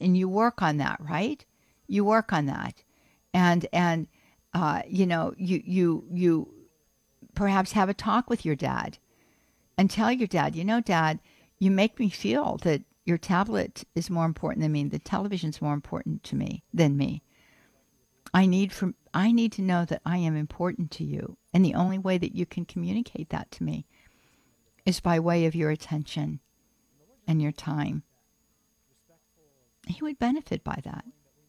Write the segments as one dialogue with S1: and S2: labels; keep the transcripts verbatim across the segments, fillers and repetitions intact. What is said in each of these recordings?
S1: and you work on that, right? You work on that. And, and, uh, you know, you, you, you perhaps have a talk with your dad and tell your dad, you know, Dad, you make me feel that your tablet is more important than me. The television's more important to me than me. I need from I need to know that I am important to you. And the only way that you can communicate that to me is by way of your attention and your time. He would benefit by that.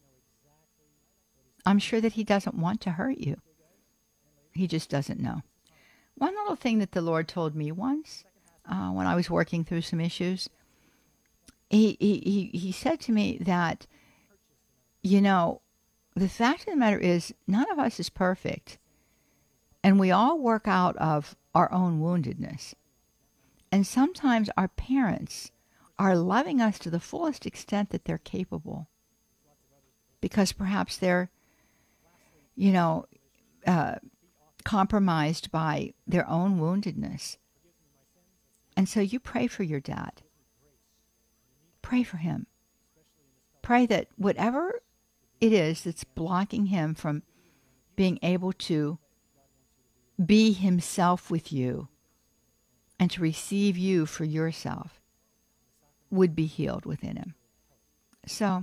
S1: I'm sure that he doesn't want to hurt you. He just doesn't know. One little thing that the Lord told me once, uh, when I was working through some issues, he, he, he, he said to me that, you know, the fact of the matter is none of us is perfect. And we all work out of our own woundedness. And sometimes our parents are loving us to the fullest extent that they're capable. Because perhaps they're, you know, uh, compromised by their own woundedness. And so you pray for your dad. Pray for him. Pray that whatever it is that's blocking him from being able to be himself with you and to receive you for yourself would be healed within him. So,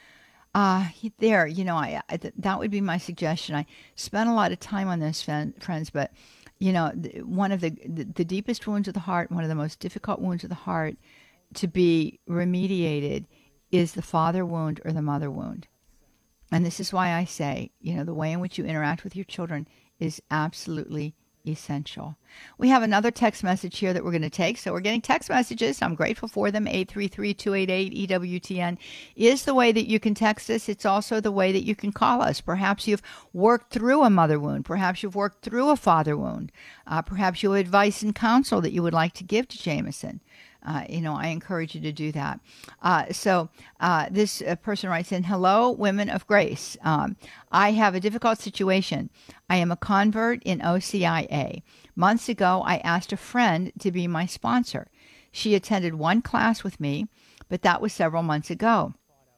S1: uh, there, you know, I, I that would be my suggestion. I spent a lot of time on this, friends, but, you know, one of the, the, the deepest wounds of the heart, one of the most difficult wounds of the heart to be remediated is the father wound or the mother wound. And this is why I say, you know, the way in which you interact with your children is absolutely essential. We have another text message here that we're going to take. So we're getting text messages. I'm grateful for them. eight three three, two eight eight, E W T N is the way that you can text us. It's also the way that you can call us. Perhaps you've worked through a mother wound. Perhaps you've worked through a father wound. Uh, perhaps you have advice and counsel that you would like to give to Jameson. Uh, you know, I encourage you to do that. Uh, so uh, this uh, person writes in, hello, women of grace. Um, I have a difficult situation. I am a convert in O C I A. Months ago, I asked a friend to be my sponsor. She attended one class with me, but that was several months ago.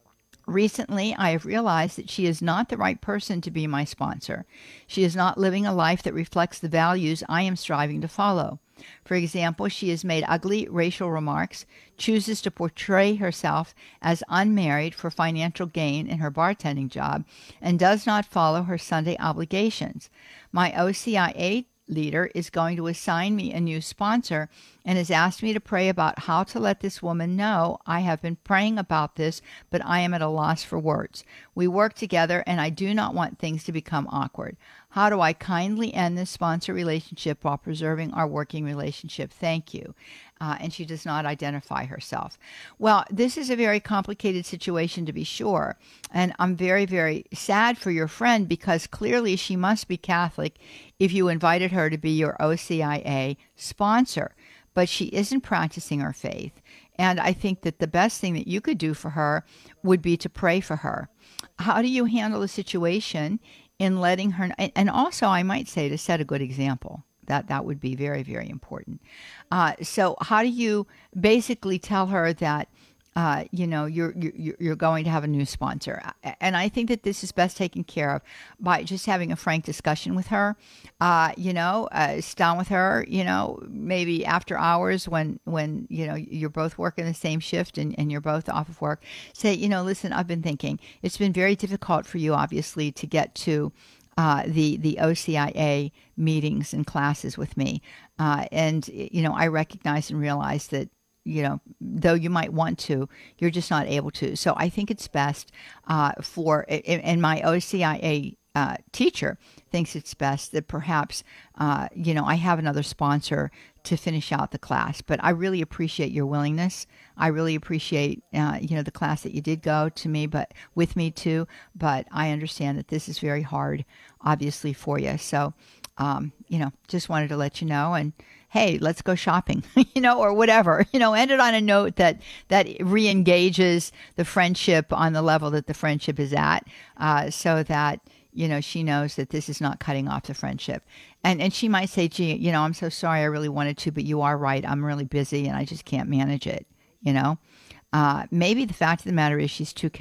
S1: Recently, I have realized that she is not the right person to be my sponsor. She is not living a life that reflects the values I am striving to follow. For example, she has made ugly racial remarks, chooses to portray herself as unmarried for financial gain in her bartending job, and does not follow her Sunday obligations. My O C I A leader is going to assign me a new sponsor and has asked me to pray about how to let this woman know I have been praying about this, but I am at a loss for words. We work together and I do not want things to become awkward. How do I kindly end this sponsor relationship while preserving our working relationship? Thank you. Uh, and she does not identify herself. Well, this is a very complicated situation to be sure. And I'm very, very sad for your friend because clearly she must be Catholic if you invited her to be your O C I A sponsor. But she isn't practicing her faith. And I think that the best thing that you could do for her would be to pray for her. How do you handle the situation in letting her, and also I might say to set a good example. That that would be very, very important. Uh, so how do you basically tell her that, uh, you know, you're, you're you're going to have a new sponsor? And I think that this is best taken care of by just having a frank discussion with her. Uh, you know, uh, sit down with her. You know, maybe after hours when when you know you're both working the same shift and, and you're both off of work. Say, you know, listen, I've been thinking it's been very difficult for you, obviously, to get to Uh, the the O C I A meetings and classes with me, uh, and you know I recognize and realize that you know though you might want to, you're just not able to. So I think it's best uh, for and my O C I A uh, teacher thinks it's best that perhaps uh, you know I have another sponsor to finish out the class. But I really appreciate your willingness. I really appreciate, uh, you know, the class that you did go to me, but with me too. But I understand that this is very hard, obviously, for you. So, um, you know, just wanted to let you know. And hey, let's go shopping, you know, or whatever. You know, end it on a note that that re-engages the friendship on the level that the friendship is at, uh, so that you know, she knows that this is not cutting off the friendship. And and she might say, gee, you know, I'm so sorry, I really wanted to, but you are right. I'm really busy and I just can't manage it, you know. Uh, maybe the fact of the matter is she's too